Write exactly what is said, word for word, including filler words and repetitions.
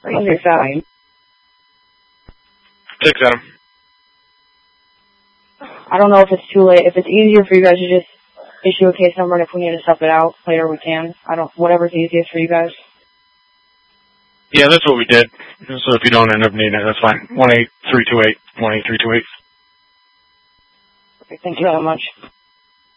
Okay, fine. Six, Adam. I don't know if it's too late. If it's easier for you guys to just issue a case number, and if we need to sub it out later, we can. I don't. Whatever's easiest for you guys. Yeah, that's what we did. So if you don't end up needing it, that's fine. One eight three two eight. One eight three two eight. Okay, thank you very much.